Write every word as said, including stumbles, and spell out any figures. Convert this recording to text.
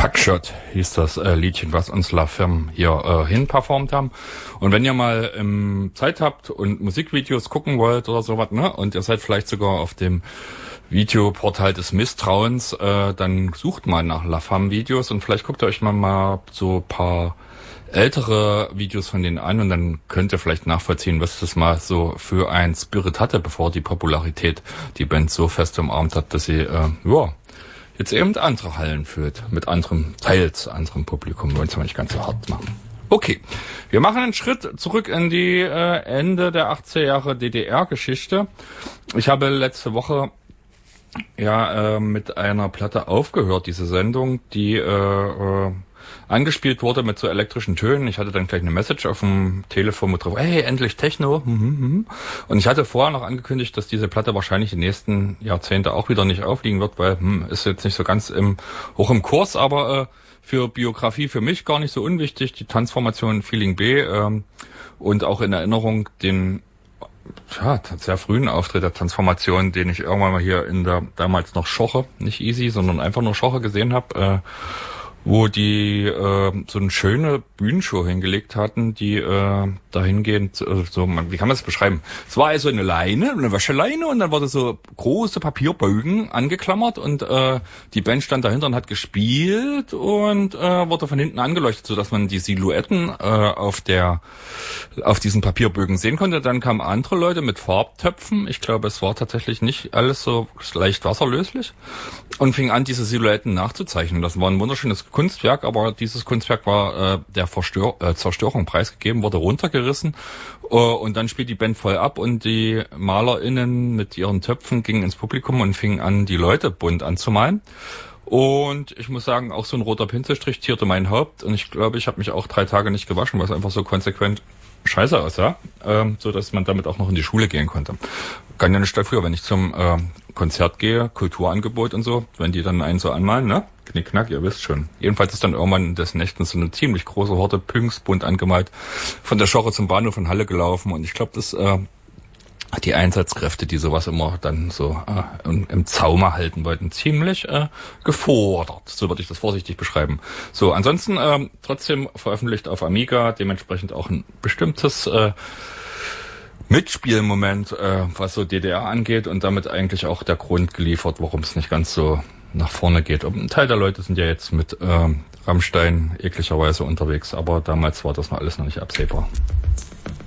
Packshot hieß das äh, Liedchen, was uns La Femme hier äh, hin performt haben. Und wenn ihr mal ähm, Zeit habt und Musikvideos gucken wollt oder sowas, ne, und ihr seid vielleicht sogar auf dem Videoportal des Misstrauens, äh, dann sucht mal nach La Femme Videos und vielleicht guckt ihr euch mal, mal so ein paar ältere Videos von denen an und dann könnt ihr vielleicht nachvollziehen, was das mal so für ein Spirit hatte, bevor die Popularität die Band so fest umarmt hat, dass sie, äh, ja, jetzt eben andere Hallen führt, mit anderem, teils anderem Publikum, wollen es aber nicht ganz so hart machen. Okay, wir machen einen Schritt zurück in die äh, Ende der achtziger Jahre D D R-Geschichte. Ich habe letzte Woche ja äh, mit einer Platte aufgehört, diese Sendung, die äh, äh, angespielt wurde mit so elektrischen Tönen. Ich hatte dann gleich eine Message auf dem Telefon mit drauf, hey, endlich Techno. Und ich hatte vorher noch angekündigt, dass diese Platte wahrscheinlich die nächsten Jahrzehnte auch wieder nicht aufliegen wird, weil hm, ist jetzt nicht so ganz im hoch im Kurs, aber äh, für Biografie für mich gar nicht so unwichtig. Die Transformation Feeling B ähm, und auch in Erinnerung den ja, sehr frühen Auftritt der Transformation, den ich irgendwann mal hier in der damals noch Schoche, nicht Easy, sondern einfach nur Schoche gesehen habe, äh, wo die äh, so eine schöne Bühnenshow hingelegt hatten, die äh, dahingehend, äh, so, wie kann man das beschreiben? Es war also eine Leine, eine Wäscheleine und dann wurde so große Papierbögen angeklammert und äh, die Band stand dahinter und hat gespielt und äh, wurde von hinten angeleuchtet, so dass man die Silhouetten äh, auf der auf diesen Papierbögen sehen konnte. Dann kamen andere Leute mit Farbtöpfen. Ich glaube, es war tatsächlich nicht alles so leicht wasserlöslich und fing an, diese Silhouetten nachzuzeichnen. Das war ein wunderschönes Kunstwerk, aber dieses Kunstwerk war äh, der Verstör äh, Zerstörung preisgegeben, wurde runtergerissen äh, und dann spielt die Band voll ab und die MalerInnen mit ihren Töpfen gingen ins Publikum und fingen an, die Leute bunt anzumalen. Und ich muss sagen, auch so ein roter Pinselstrich tierte mein Haupt und ich glaube, ich habe mich auch drei Tage nicht gewaschen, weil es einfach so konsequent scheiße aussah, ähm, so dass man damit auch noch in die Schule gehen konnte. Kann ja nicht dafür, wenn ich zum äh, Konzert gehe, Kulturangebot und so, wenn die dann einen so anmalen, ne? Knickknack, ihr wisst schon. Jedenfalls ist dann irgendwann des Nächtens so eine ziemlich große Horde Pünks bunt angemalt von der Schoche zum Bahnhof in Halle gelaufen und ich glaube, das äh, hat die Einsatzkräfte, die sowas immer dann so äh, im, im Zaume halten wollten, ziemlich äh, gefordert. So würde ich das vorsichtig beschreiben. So, ansonsten äh, trotzdem veröffentlicht auf Amiga, dementsprechend auch ein bestimmtes äh, Mitspielmoment, äh, was so D D R angeht und damit eigentlich auch der Grund geliefert, warum es nicht ganz so nach vorne geht. Ein Teil der Leute sind ja jetzt mit äh, Rammstein ekligerweise unterwegs, aber damals war das noch alles noch nicht absehbar.